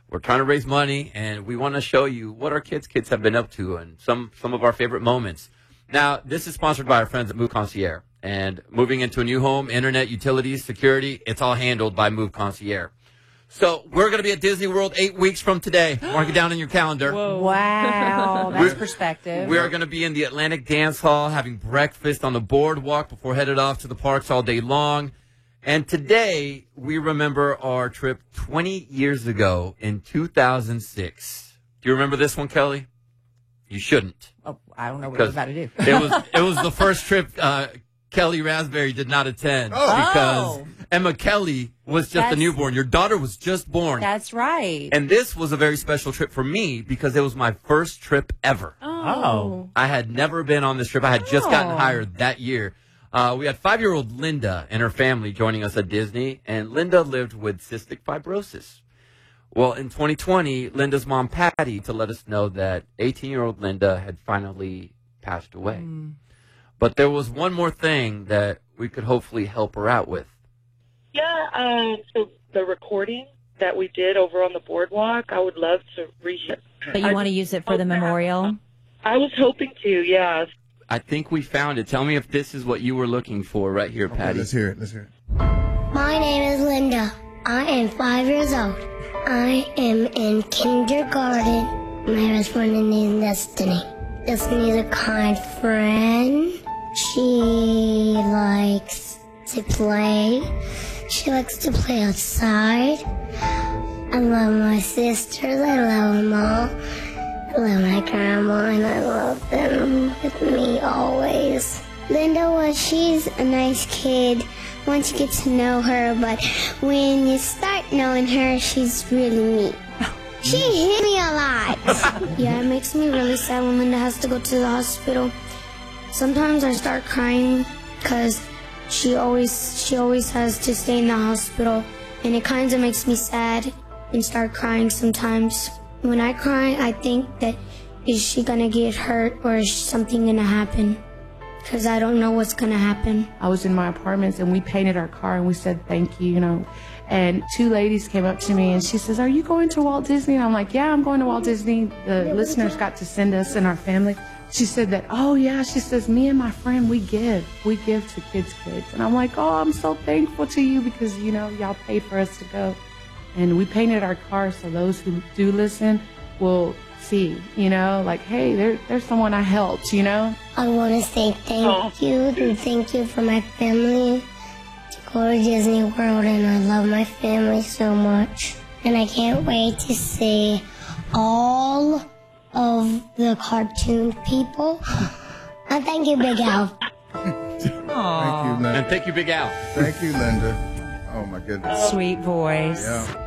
We're trying to raise money, and we want to show you what our kids have been up to and some of our favorite moments. Now, this is sponsored by our friends at Move Concierge. And moving into a new home, internet, utilities, security, it's all handled by Move Concierge. So we're going to be at Disney World 8 weeks from today. Mark it down in your calendar. Whoa. Wow, that's perspective. We are going to be in the Atlantic Dance Hall having breakfast on the boardwalk before headed off to the parks all day long. And today, we remember our trip 20 years ago in 2006. Do you remember this one, Kelly? You shouldn't. Oh, I don't know what I was about to do. It was the first trip Kelly Raspberry did not attend because Emma Kelly was just a newborn. Your daughter was just born. That's right. And this was a very special trip for me because it was my first trip ever. Oh. I had never been on this trip. I had just gotten hired that year. We had 5-year-old Linda and her family joining us at Disney, and Linda lived with cystic fibrosis. Well, in 2020, Linda's mom, Patty, to let us know that 18-year-old Linda had finally passed away. But there was one more thing that we could hopefully help her out with. Yeah, so the recording that we did over on the boardwalk, I would love to reach it. But you want to use it for the memorial? I was hoping to, yes. I think we found it. Tell me if this is what you were looking for right here, Patty. Okay, let's hear it. Let's hear it. My name is Linda. I am 5 years old. I am in kindergarten. My best friend is Destiny. Destiny is a kind friend. She likes to play. She likes to play outside. I love my sisters. I love them all. I love my grandma, and I love them with me always. Linda, well, she's a nice kid once you get to know her, but when you start knowing her, she's really mean. She hit me a lot. Yeah, it makes me really sad when Linda has to go to the hospital. Sometimes I start crying because she always has to stay in the hospital, and it kind of makes me sad and start crying sometimes. When I cry, I think that is she gonna get hurt or is something gonna happen? Because I don't know what's gonna happen. I was in my apartments and we painted our car and we said thank you, And 2 ladies came up to me and she says, "Are you going to Walt Disney?" And I'm like, "Yeah, I'm going to Walt Disney." The listeners got to send us and our family. She said that, "Oh yeah," she says, "me and my friend, we give to kids." And I'm like, "Oh, I'm so thankful to you because, y'all paid for us to go." And we painted our car so those who do listen will see, hey, there's someone I helped, I want to say thank you. Thank you for my family to go to Disney World, and I love my family so much. And I can't wait to see all of the cartoon people. And thank you, Big Al. Thank you, Linda. And thank you, Big Al. Thank you, Linda. Oh, my goodness. Sweet voice. Yeah.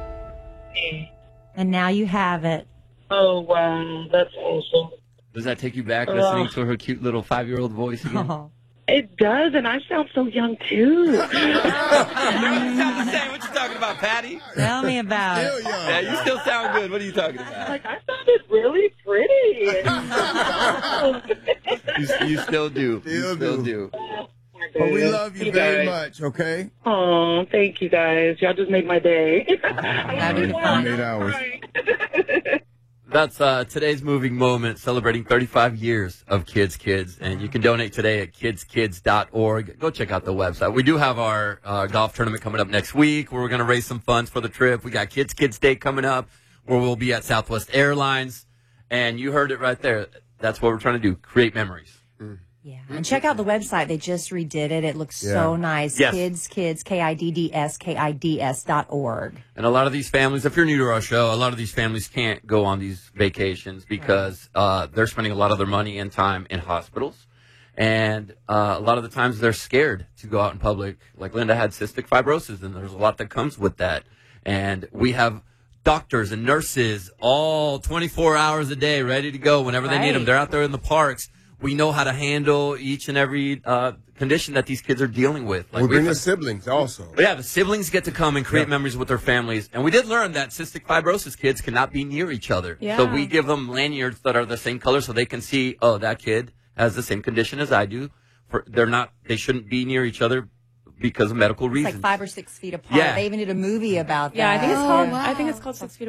And now you have it. Oh, wow, that's awesome. Does that take you back listening to her cute little 5-year-old voice again? It does, and I sound so young, too. You sound the same. What you talking about, Patty? Tell me about it. Yeah, you still sound good. What are you talking about? I sounded really pretty. You still do. Still do. But we love you very much, okay? Oh, thank you, guys. Y'all just made my day. You made ours. That's today's moving moment, celebrating 35 years of Kids Kids, and you can donate today at kidskids.org. Go check out the website. We do have our golf tournament coming up next week, where we're going to raise some funds for the trip. We got Kids Kids Day coming up, where we'll be at Southwest Airlines, and you heard it right there. That's what we're trying to do, create memories. Yeah, and check out the website. They just redid it. It looks so nice. Yes. Kids, KIDDS.org. And a lot of these families, if you're new to our show, a lot of these families can't go on these vacations because they're spending a lot of their money and time in hospitals. And a lot of the times they're scared to go out in public. Like Linda had cystic fibrosis, and there's a lot that comes with that. And we have doctors and nurses all 24 hours a day ready to go whenever they need them. They're out there in the parks. We know how to handle each and every condition that these kids are dealing with. Like we bring the siblings also. Yeah, the siblings get to come and create memories with their families. And we did learn that cystic fibrosis kids cannot be near each other. Yeah. So we give them lanyards that are the same color so they can see, oh, that kid has the same condition as I do. They shouldn't be near each other because of medical reasons. It's like 5 or 6 feet apart. Yeah. They even did a movie about that. Yeah, I think it's called 6 Feet